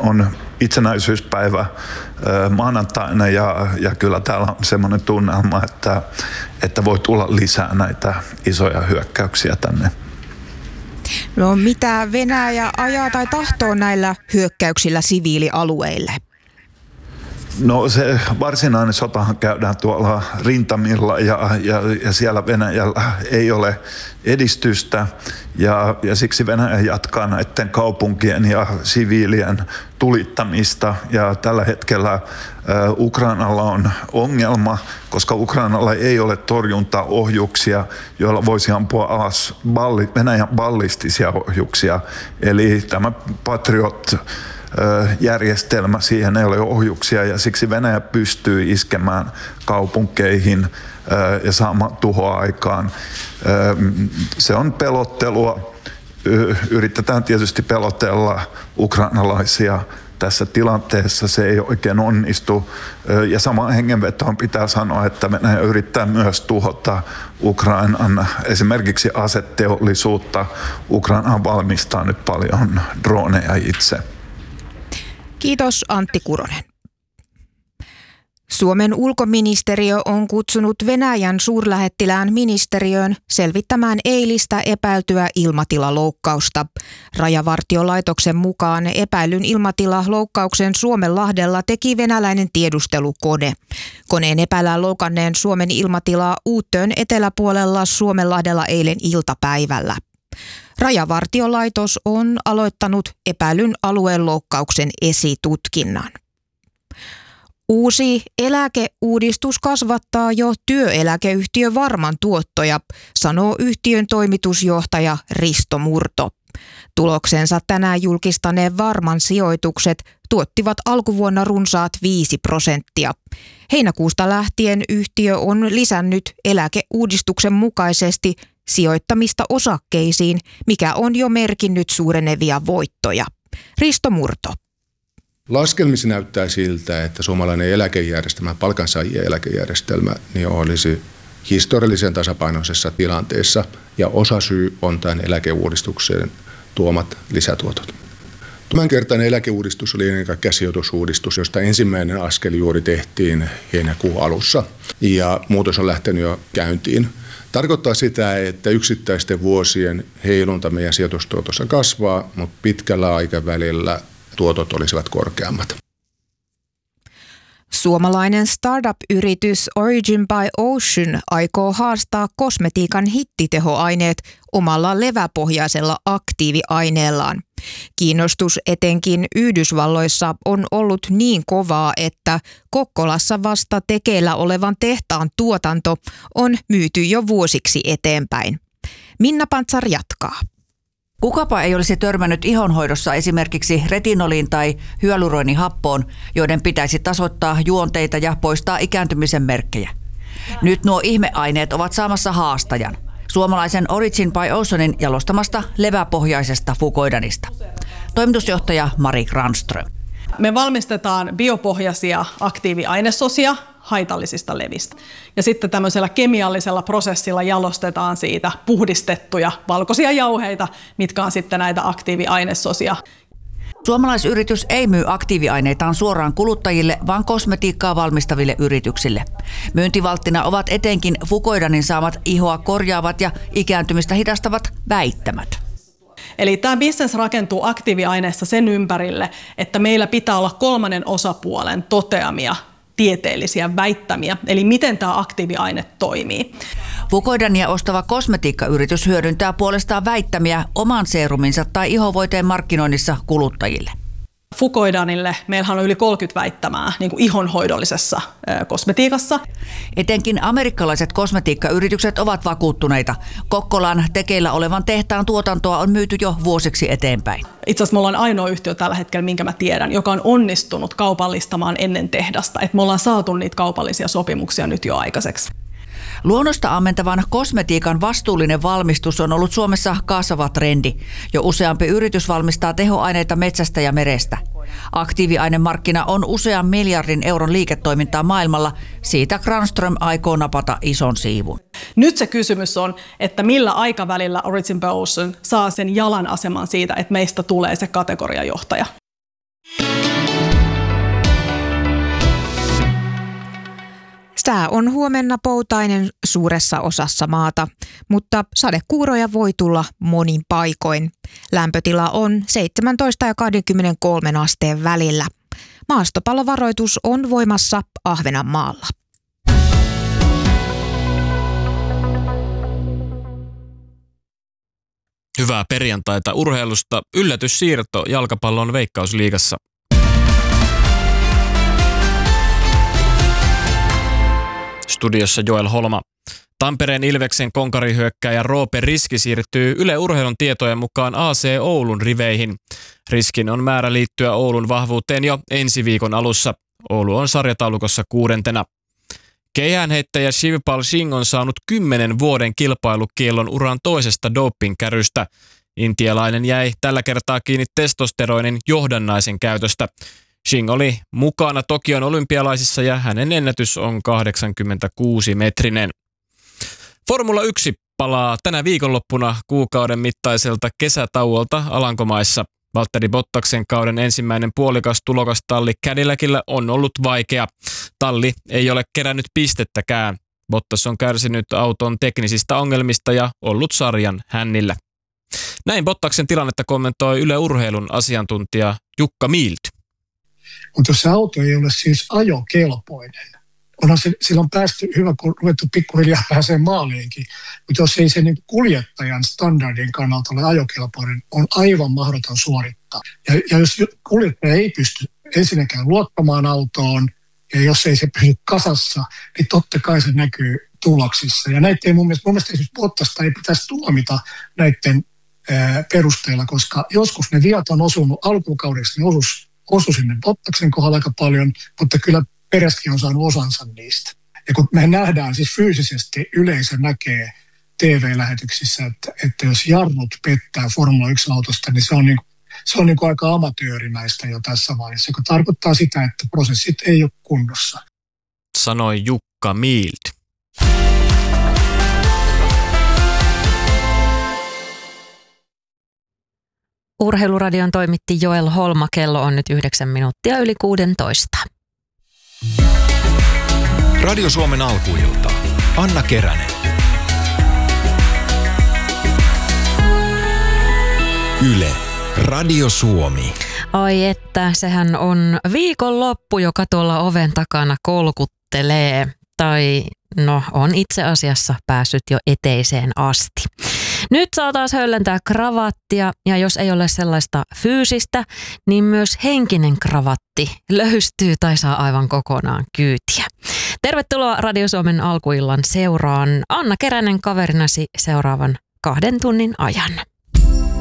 on itsenäisyyspäivä maanantaina ja kyllä täällä on semmoinen tunnelma, että voi tulla lisää näitä isoja hyökkäyksiä tänne. No mitä Venäjä ajaa tai tahtoo näillä hyökkäyksillä siviilialueille? No se varsinainen sotahan käydään tuolla rintamilla ja siellä Venäjällä ei ole edistystä ja siksi Venäjä jatkaa näiden kaupunkien ja siviilien tulittamista ja tällä hetkellä Ukrainalla on ongelma, koska Ukrainalla ei ole torjuntaohjuksia, joilla voisi ampua alas Venäjän ballistisia ohjuksia, eli tämä Patriot järjestelmä, siihen ei ole ohjuksia ja siksi Venäjä pystyy iskemään kaupunkeihin ja saamaan tuhoa aikaan. Se on pelottelua. Yritetään tietysti pelotella ukrainalaisia tässä tilanteessa. Se ei oikein onnistu. Ja samaan hengenvetoon pitää sanoa, että Venäjä yrittää myös tuhota Ukrainan esimerkiksi aseteollisuutta. Ukraina valmistaa nyt paljon droneja itse. Kiitos Antti Kuronen. Suomen ulkoministeriö on kutsunut Venäjän suurlähettilään ministeriöön selvittämään eilistä epäiltyä ilmatilaloukkausta. Rajavartiolaitoksen mukaan epäilyn ilmatilaloukkauksen Suomenlahdella teki venäläinen tiedustelukone. Koneen epäillään loukanneen Suomen ilmatilaa Uuttöön eteläpuolella Suomenlahdella eilen iltapäivällä. Rajavartiolaitos on aloittanut epäilyn alueen loukkauksen esitutkinnan. Uusi eläkeuudistus kasvattaa jo työeläkeyhtiö Varman tuottoja, sanoo yhtiön toimitusjohtaja Risto Murto. Tuloksensa tänään julkistaneen Varman sijoitukset tuottivat alkuvuonna runsaat 5%. Heinäkuusta lähtien yhtiö on lisännyt eläkeuudistuksen mukaisesti sijoittamista osakkeisiin, mikä on jo merkinnyt suurenevia voittoja. Risto Murto. Laskelmissa näyttää siltä, että suomalainen eläkejärjestelmä, palkansaajien eläkejärjestelmä, niin olisi historiallisen tasapainoisessa tilanteessa ja osasyy on tämän eläkeuudistuksen tuomat lisätuotot. Tämänkertainen eläkeuudistus oli ennen kaikkea sijoitusuudistus, josta ensimmäinen askel juuri tehtiin heinäkuun alussa ja muutos on lähtenyt jo käyntiin. Tarkoittaa sitä, että yksittäisten vuosien heilunta meidän sijoitustuotossa kasvaa, mutta pitkällä aikavälillä tuotot olisivat korkeammat. Suomalainen startup-yritys Origin by Ocean aikoo haastaa kosmetiikan hittitehoaineet omalla leväpohjaisella aktiiviaineellaan. Kiinnostus etenkin Yhdysvalloissa on ollut niin kovaa, että Kokkolassa vasta tekeillä olevan tehtaan tuotanto on myyty jo vuosiksi eteenpäin. Minna Pantsar jatkaa. Kukapa ei olisi törmännyt ihonhoidossa esimerkiksi retinoliin tai hyaluronihappoon, joiden pitäisi tasoittaa juonteita ja poistaa ikääntymisen merkkejä. Nyt nuo ihmeaineet ovat saamassa haastajan. Suomalaisen Origin by Oceanin jalostamasta leväpohjaisesta fukoidanista. Toimitusjohtaja Mari Granström. Me valmistetaan biopohjaisia aktiiviainesosia haitallisista levistä. Ja sitten tämmöisellä kemiallisella prosessilla jalostetaan siitä puhdistettuja valkoisia jauheita, mitkä on sitten näitä aktiiviainesosia. Suomalaisyritys ei myy aktiiviaineitaan suoraan kuluttajille, vaan kosmetiikkaa valmistaville yrityksille. Myyntivalttina ovat etenkin fukoidanin saamat ihoa korjaavat ja ikääntymistä hidastavat väittämät. Eli tämä business rakentuu aktiiviaineessa sen ympärille, että meillä pitää olla kolmannen osapuolen toteamia tieteellisiä väittämiä, eli miten tämä aktiiviaine toimii. Fukoidania ostava kosmetiikkayritys hyödyntää puolestaan väittämiä oman seeruminsa tai ihovoiteen markkinoinnissa kuluttajille. Fukoidanille meillähän on yli 30 väittämää niin kuin ihonhoidollisessa kosmetiikassa. Etenkin amerikkalaiset kosmetiikkayritykset ovat vakuuttuneita. Kokkolan tekeillä olevan tehtaan tuotantoa on myyty jo vuosiksi eteenpäin. Itse asiassa me ollaan ainoa yhtiö tällä hetkellä, minkä mä tiedän, joka on onnistunut kaupallistamaan ennen tehdasta. Et me ollaan saatu niitä kaupallisia sopimuksia nyt jo aikaiseksi. Luonnosta ammentavan kosmetiikan vastuullinen valmistus on ollut Suomessa kasvava trendi. Jo useampi yritys valmistaa tehoaineita metsästä ja merestä. Aktiiviainemarkkina on usean miljardin euron liiketoimintaa maailmalla. Siitä Granström aikoo napata ison siivun. Nyt se kysymys on, että millä aikavälillä Origin by Ocean saa sen jalan aseman siitä, että meistä tulee se kategoriajohtaja. Sää on huomenna poutainen suuressa osassa maata, mutta sadekuuroja voi tulla monin paikoin. Lämpötila on 17 ja 23 asteen välillä. Maastopallovaroitus on voimassa Ahvenanmaalla. Hyvää perjantaita urheilusta. Yllätyssiirto jalkapallon Veikkausliigassa. Studiossa Joel Holma. Tampereen Ilveksen konkarihyökkääjä Roope Riski siirtyy Yle Urheilun tietojen mukaan AC Oulun riveihin. Riskin on määrä liittyä Oulun vahvuuteen jo ensi viikon alussa. Oulu on sarjataulukossa 6. Keihäänheittäjä Shivpal Singh on saanut 10 vuoden kilpailukiellon uran toisesta dopingkärystä. Intialainen jäi tällä kertaa kiinni testosteroinin johdannaisen käytöstä. Singh oli mukana Tokion olympialaisissa ja hänen ennätys on 86-metrinen. Formula 1 palaa tänä viikonloppuna kuukauden mittaiselta kesätauolta Alankomaissa. Valtteri Bottaksen kauden ensimmäinen puolikas tulokastalli Cadillacilla on ollut vaikea. Talli ei ole kerännyt pistettäkään. Bottas on kärsinyt auton teknisistä ongelmista ja ollut sarjan hännillä. Näin Bottaksen tilannetta kommentoi Yle Urheilun asiantuntija Jukka Mild. Mutta jos se auto ei ole siis ajokelpoinen, onhan se silloin päästy hyvä, kun ruvettu pikkuhiljaa pääsee maaliinkin, mutta jos ei se niin kuljettajan standardin kannalta ole ajokelpoinen, on aivan mahdoton suorittaa. Ja jos kuljettaja ei pysty ensinnäkään luottamaan autoon, ja jos ei se pysy kasassa, niin totta kai se näkyy tuloksissa. Ja näitä ei mun mielestä esimerkiksi Bottasta ei pitäisi tuomita näiden perusteella, koska joskus ne viat on osunut alkukaudeksi, ne osui sinne Bottaksen kohdalla aika paljon, mutta kyllä Pereskin on saanut osansa niistä. Ja kun me nähdään siis fyysisesti, yleisö näkee TV-lähetyksissä, että jos jarrut pettää Formula 1-autosta, niin se on niin kuin aika amatöörimäistä jo tässä vaiheessa, joka tarkoittaa sitä, että prosessit ei ole kunnossa. Sanoi Jukka Mild. Urheiluradion toimitti Joel Holma. Kello on nyt 9 minuuttia yli 16. Radio Suomen alkuilta. Anna Keränen. Yle. Radio Suomi. Ai että, sehän on viikonloppu, joka tuolla oven takana kolkuttelee. Tai no, on itse asiassa päässyt jo eteiseen asti. Nyt saa taas höllentää kravattia, ja jos ei ole sellaista fyysistä, niin myös henkinen kravatti löystyy tai saa aivan kokonaan kyytiä. Tervetuloa Radio Suomen alkuillan seuraan. Anna Keränen kaverinasi seuraavan 2 tunnin ajan.